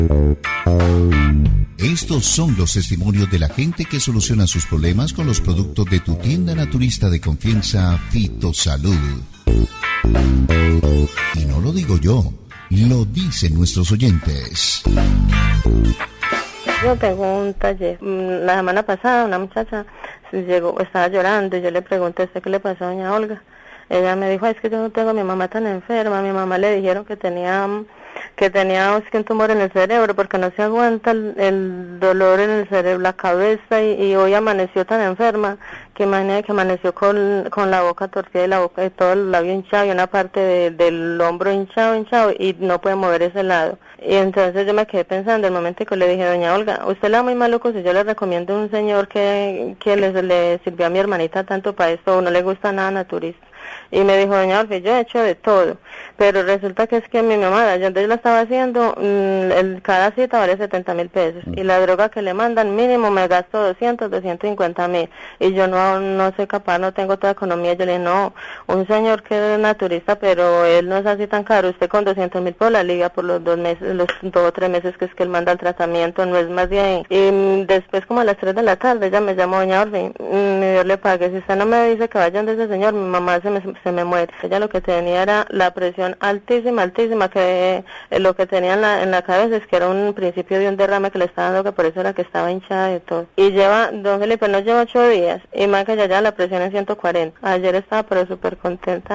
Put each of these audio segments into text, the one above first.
Estos son los testimonios de la gente que soluciona sus problemas con los productos de tu tienda naturista de confianza, Fitosalud. Y no lo digo yo, lo dicen nuestros oyentes. Yo tengo un taller. La semana pasada una muchacha llegó, estaba llorando y yo le pregunté, ¿qué le pasó a doña Olga? Ella me dijo, es que yo no tengo a mi mamá tan enferma. A mi mamá le dijeron que tenía un tumor en el cerebro porque no se aguanta el dolor en el cerebro, la cabeza, y hoy amaneció tan enferma que imagínate que amaneció con la boca torcida y la boca y todo el labio hinchado y una parte del hombro hinchado y no puede mover ese lado. Y entonces yo me quedé pensando el momento que le dije, doña Olga, usted le da muy maluco si yo le recomiendo un señor que le sirvió a mi hermanita tanto para esto, o no le gusta nada naturista. Y me dijo, doña Olga, yo he hecho de todo, pero resulta que es que mi mamá, allá donde yo la estaba haciendo, cada cita vale 70.000 pesos, y la droga que le mandan mínimo me gasto 250.000, y yo no soy capaz, no tengo toda economía. Yo le dije, no, un señor que es naturista, pero él no es así tan caro, usted con 200.000 por la liga por los 2 meses, los 2 o 3 meses que es que él manda el tratamiento, no es más de ahí. Y después como a las 3 de la tarde ella me llamó, doña Olga, Dios le pague, si usted no me dice que vayan de ese señor, mi mamá se me muere. Ella lo que tenía era la presión altísima, que lo que tenía en la cabeza es que era un principio de un derrame que le estaba dando, que por eso era que estaba hinchada y todo. Y don Felipe, no lleva 8 días, y más que ya la presión en 140. Ayer estaba pero súper contenta.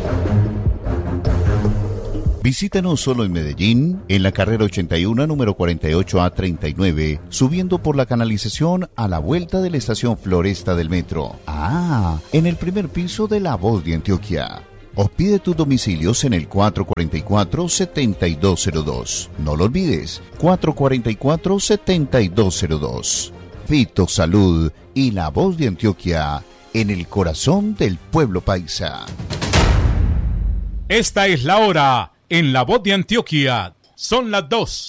Visítanos solo en Medellín, en la carrera 81, número 48A39, subiendo por la canalización a la vuelta de la estación Floresta del metro. En el primer piso de La Voz de Antioquia. O pide tus domicilios en el 444-7202. No lo olvides, 444-7202. Fitosalud y La Voz de Antioquia, en el corazón del pueblo paisa. Esta es la hora en La Voz de Antioquia. Son las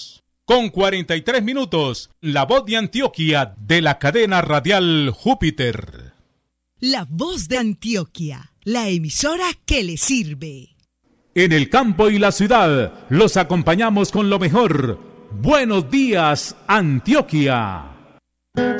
2:43. La Voz de Antioquia de la cadena radial Júpiter. La Voz de Antioquia, la emisora que le sirve. En el campo y la ciudad los acompañamos con lo mejor. Buenos días, Antioquia.